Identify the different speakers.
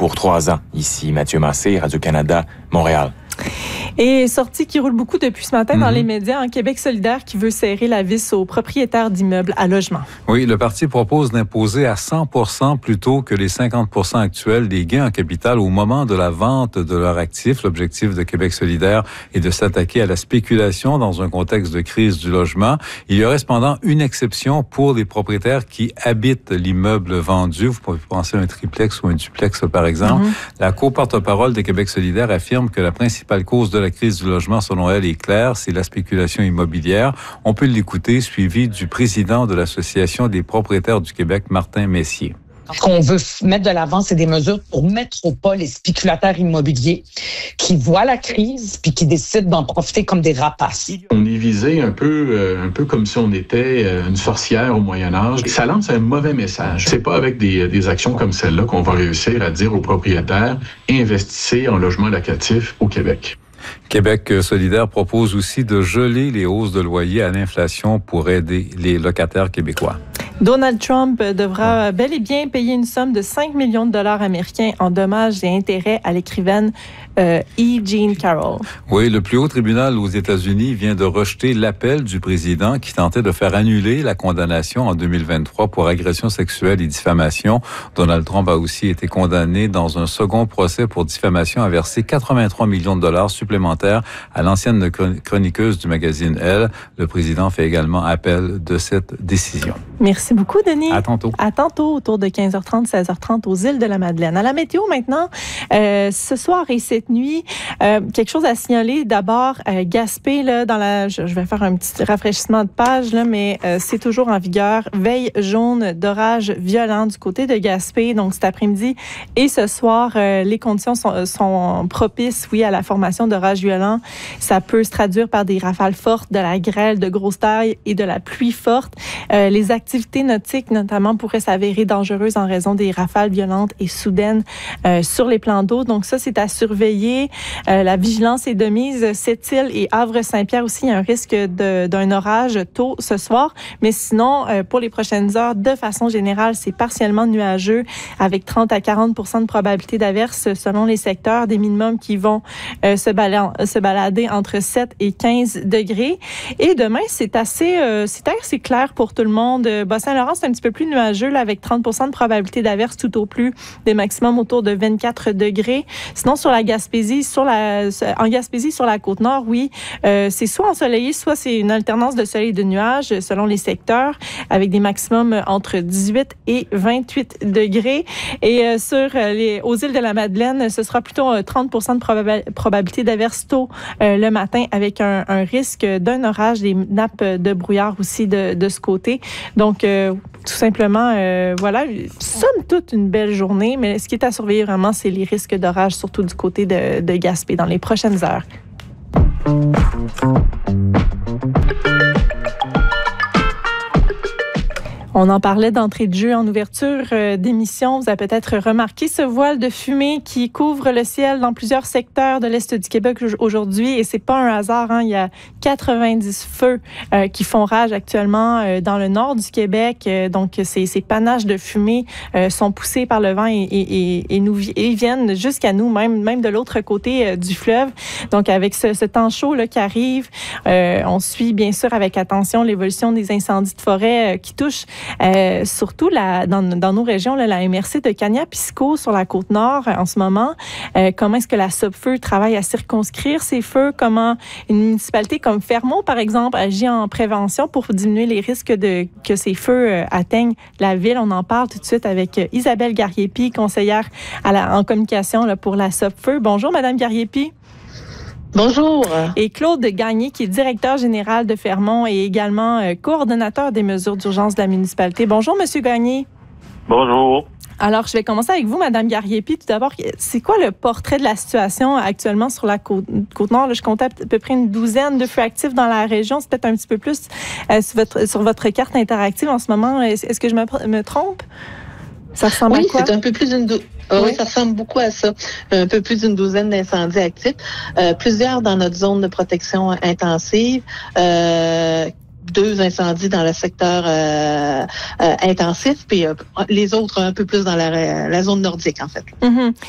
Speaker 1: pour 3 ans. Ici Mathieu Massé, Radio-Canada, Montréal.
Speaker 2: Et sortie qui roule beaucoup depuis ce matin dans les médias, en Québec solidaire qui veut serrer la vis aux propriétaires d'immeubles à logement.
Speaker 3: Oui, le parti propose d'imposer à 100% plutôt que les 50% actuels des gains en capital au moment de la vente de leurs actifs. L'objectif de Québec solidaire est de s'attaquer à la spéculation dans un contexte de crise du logement. Il y aurait cependant une exception pour les propriétaires qui habitent l'immeuble vendu. Vous pouvez penser à un triplex ou un duplex, par exemple. La co-porte-parole de Québec solidaire affirme que la principale cause de la crise du logement, selon elle, est claire, c'est la spéculation immobilière. On peut l'écouter, suivi du président de l'Association des propriétaires du Québec, Martin Messier.
Speaker 4: Ce qu'on veut mettre de l'avant, c'est des mesures pour mettre au pas les spéculateurs immobiliers qui voient la crise puis qui décident d'en profiter comme des rapaces.
Speaker 5: On est visé un peu comme si on était une sorcière au Moyen Âge. Ça lance un mauvais message. C'est pas avec des actions comme celle-là qu'on va réussir à dire aux propriétaires « Investissez en logement locatif au Québec ».
Speaker 3: Québec solidaire propose aussi de geler les hausses de loyer à l'inflation pour aider les locataires québécois.
Speaker 2: Donald Trump devra bel et bien payer une somme de 5 millions de dollars américains en dommages et intérêts à l'écrivaine E. Jean Carroll.
Speaker 3: Oui, le plus haut tribunal aux États-Unis vient de rejeter l'appel du président qui tentait de faire annuler la condamnation en 2023 pour agression sexuelle et diffamation. Donald Trump a aussi été condamné dans un second procès pour diffamation à verser 83 millions de dollars supplémentaires à l'ancienne chroniqueuse du magazine Elle. Le président fait également appel de cette décision.
Speaker 2: Merci beaucoup, Denis.
Speaker 3: À tantôt.
Speaker 2: À tantôt, autour de 15h30, 16h30 aux îles de la Madeleine. À la météo maintenant, ce soir et cette nuit, quelque chose à signaler. D'abord, Gaspé, là, je vais faire un petit rafraîchissement de page, là, mais c'est toujours en vigueur. Veille jaune d'orage violent du côté de Gaspé. Donc, cet après-midi et ce soir, les conditions sont propices, oui, à la formation d'orages violents. Ça peut se traduire par des rafales fortes, de la grêle de grosse taille et de la pluie forte. Les activités nautiques, notamment, pourraient s'avérer dangereuses en raison des rafales violentes et soudaines sur les plans d'eau. Donc ça, c'est à surveiller. La vigilance est de mise. Sept-Îles et Havre-Saint-Pierre aussi, il y a un risque d'un orage tôt ce soir. Mais sinon, pour les prochaines heures, de façon générale, c'est partiellement nuageux avec 30 à 40 % de probabilité d'averse selon les secteurs, des minimums qui vont se balader entre 7 et 15 degrés. Et demain, c'est assez clair pour tout le monde. Bas-Saint-Laurent, c'est un petit peu plus nuageux là, avec 30 % de probabilité d'averse tout au plus, des maximums autour de 24 degrés. Sinon, sur la Gaspésie, en Gaspésie, sur la Côte-Nord, oui, c'est soit ensoleillé, soit c'est une alternance de soleil et de nuages selon les secteurs, avec des maximums entre 18 et 28 degrés. Et aux îles de la Madeleine, ce sera plutôt 30 % de probabilité d'averse tôt le matin, avec un risque d'un orage, des nappes de brouillard aussi de ce côté. Donc, tout simplement, voilà, somme toute une belle journée, mais ce qui est à surveiller vraiment, c'est les risques d'orage, surtout du côté de Gaspé dans les prochaines heures. On en parlait d'entrée de jeu en ouverture d'émission. Vous avez peut-être remarqué ce voile de fumée qui couvre le ciel dans plusieurs secteurs de l'Est du Québec aujourd'hui. Et c'est pas un hasard, hein. Il y a 90 feux qui font rage actuellement dans le nord du Québec. Donc, ces panaches de fumée sont poussés par le vent et viennent jusqu'à nous, même de l'autre côté du fleuve. Donc, avec ce temps chaud là, qui arrive, on suit bien sûr avec attention l'évolution des incendies de forêt qui touchent surtout dans nos régions, là, la MRC de Cagna-Pisco sur la Côte-Nord en ce moment. Comment est-ce que la SOPFEU travaille à circonscrire ces feux? Comment une municipalité comme Fermont, par exemple, agit en prévention pour diminuer les risques que ces feux atteignent la ville? On en parle tout de suite avec Isabelle Gariepi, conseillère en communication là, pour la SOPFEU. Bonjour, Madame Gariepi.
Speaker 6: Bonjour.
Speaker 2: Et Claude Gagné, qui est directeur général de Fermont et également coordonnateur des mesures d'urgence de la municipalité. Bonjour, Monsieur Gagné.
Speaker 6: Bonjour.
Speaker 2: Alors, je vais commencer avec vous, Madame Gariepi. Tout d'abord, c'est quoi le portrait de la situation actuellement sur la Côte-Nord? Là, je comptais à peu près une douzaine de feux actifs dans la région. C'est peut-être un petit peu plus sur votre carte interactive en ce moment. Est-ce que je me trompe? Ça ressemble à quoi?
Speaker 6: Oui, c'est un peu plus d'une oui, ça ressemble beaucoup à ça. Un peu plus d'une douzaine d'incendies actifs. Plusieurs dans notre zone de protection intensive. 2 incendies dans le secteur intensif, puis les autres un peu plus dans la zone nordique, en fait.
Speaker 2: Mm-hmm.